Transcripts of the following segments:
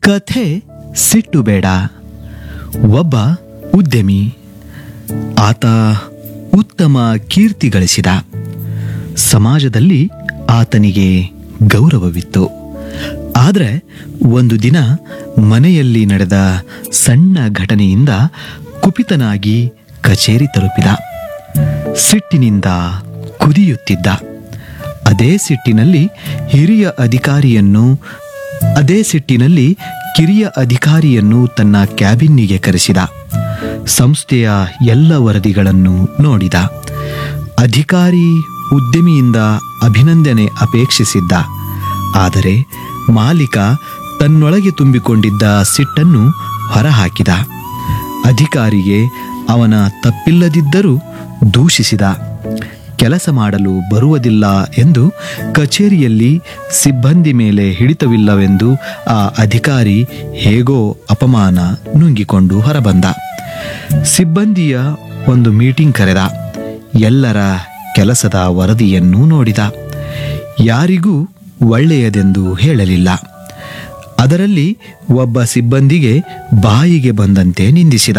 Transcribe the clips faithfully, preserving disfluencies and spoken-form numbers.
ಕಥೆ ಸಿಟ್ಟು ಬೇಡ. ಒಬ್ಬ ಉದ್ಯಮಿ. ಆತ ಉತ್ತಮ ಕೀರ್ತಿ ಗಳಿಸಿದ. ಸಮಾಜದಲ್ಲಿ ಆತನಿಗೆ ಗೌರವವಿತ್ತು. ಆದರೆ ಒಂದು ದಿನ ಮನೆಯಲ್ಲಿ ನಡೆದ ಸಣ್ಣ ಘಟನೆಯಿಂದ ಕುಪಿತನಾಗಿ ಕಚೇರಿ ತಲುಪಿದ. ಸಿಟ್ಟಿನಿಂದ ಕುದಿಯುತ್ತಿದ್ದ. ಅದೇ ಸಿಟ್ಟಿನಲ್ಲಿ ಹಿರಿಯ ಅಧಿಕಾರಿಯನ್ನು ಅದೇ ಸಿಟ್ಟಿನಲ್ಲಿ ಕಿರಿಯ ಅಧಿಕಾರಿಯನ್ನು ತನ್ನ ಕ್ಯಾಬಿನ್ನಿಗೆ ಕರೆಸಿದ. ಸಂಸ್ಥೆಯ ಎಲ್ಲ ವರದಿಗಳನ್ನು ನೋಡಿದ. ಅಧಿಕಾರಿ ಉದ್ಯಮಿಯಿಂದ ಅಭಿನಂದನೆ ಅಪೇಕ್ಷಿಸಿದ್ದ. ಆದರೆ ಮಾಲೀಕ ತನ್ನೊಳಗೆ ತುಂಬಿಕೊಂಡಿದ್ದ ಸಿಟ್ಟನ್ನು ಹೊರಹಾಕಿದ. ಅಧಿಕಾರಿಗೆ ಅವನ ತಪ್ಪಿಲ್ಲದಿದ್ದರೂ ದೂಷಿಸಿದ. ಕೆಲಸ ಮಾಡಲು ಬರುವುದಿಲ್ಲ ಎಂದು ಕಚೇರಿಯಲ್ಲಿ ಸಿಬ್ಬಂದಿ ಮೇಲೆ ಹಿಡಿತವಿಲ್ಲವೆಂದು ಆ ಅಧಿಕಾರಿ ಹೇಗೋ ಅಪಮಾನ ನುಂಗಿಕೊಂಡು ಹೊರಬಂದ. ಸಿಬ್ಬಂದಿಯ ಒಂದು ಮೀಟಿಂಗ್ ಕರೆದ. ಎಲ್ಲರ ಕೆಲಸದ ವರದಿಯನ್ನು ನೋಡಿದ. ಯಾರಿಗೂ ಒಳ್ಳೆಯದೆಂದು ಹೇಳಲಿಲ್ಲ. ಅದರಲ್ಲಿ ಒಬ್ಬ ಸಿಬ್ಬಂದಿಗೆ ಬಾಯಿಗೆ ಬಂದಂತೆ ನಿಂದಿಸಿದ.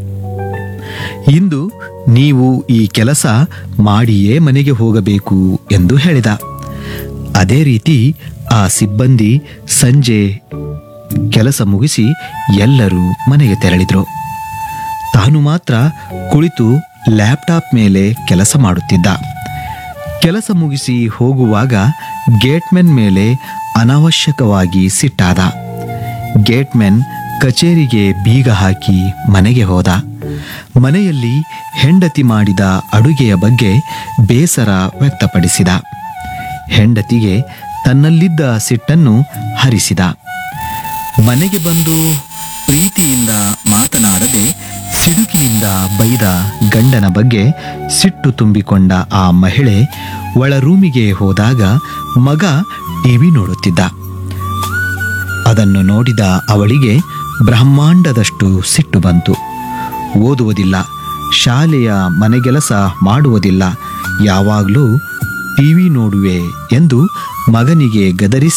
ಇಂದು ನೀವು ಈ ಕೆಲಸ ಮಾಡಿಯೇ ಮನೆಗೆ ಹೋಗಬೇಕು ಎಂದು ಹೇಳಿದ. ಅದೇ ರೀತಿ ಆ ಸಿಬ್ಬಂದಿ ಸಂಜೆ ಕೆಲಸ ಮುಗಿಸಿ ಎಲ್ಲರೂ ಮನೆಗೆ ತೆರಳಿದ್ರು. ತಾನು ಮಾತ್ರ ಕುಳಿತು ಲ್ಯಾಪ್ಟಾಪ್ ಮೇಲೆ ಕೆಲಸ ಮಾಡುತ್ತಿದ್ದ. ಕೆಲಸ ಮುಗಿಸಿ ಹೋಗುವಾಗ ಗೇಟ್ಮೆನ್ ಮೇಲೆ ಅನಾವಶ್ಯಕವಾಗಿ ಸಿಟ್ಟಾದ. ಗೇಟ್ಮೆನ್ ಕಚೇರಿಗೆ ಬೀಗ ಹಾಕಿ ಮನೆಗೆ ಹೋದ. ಮನೆಯಲ್ಲಿ ಹೆಂಡತಿ ಮಾಡಿದ ಅಡುಗೆಯ ಬಗ್ಗೆ ಬೇಸರ ವ್ಯಕ್ತಪಡಿಸಿದ. ಹೆಂಡತಿಗೆ ತನ್ನಲ್ಲಿದ್ದ ಸಿಟ್ಟನ್ನು ಹರಿಸಿದ. ಮನೆಗೆ ಬಂದು ಪ್ರೀತಿಯಿಂದ ಮಾತನಾಡದೆ ಸಿಡುಕಿನಿಂದ ಬೈದ ಗಂಡನ ಬಗ್ಗೆ ಸಿಟ್ಟು ತುಂಬಿಕೊಂಡ ಆ ಮಹಿಳೆ ಒಳ ರೂಮಿಗೆ ಹೋದಾಗ ಮಗ ಟಿವಿ ನೋಡುತ್ತಿದ್ದ. ಅದನ್ನು ನೋಡಿದ ಅವಳಿಗೆ ಬ್ರಹ್ಮಾಂಡದಷ್ಟು ಸಿಟ್ಟು ಬಂತು. ಓದುವುದಿಲ್ಲ, ಶಾಲೆಯ ಮನೆಗೆಲಸ ಮಾಡುವುದಿಲ್ಲ, ಯಾವಾಗಲೂ ಟಿವಿ ನೋಡುವೆ ಎಂದು ಮಗನಿಗೆ ಗದರಿಸಿ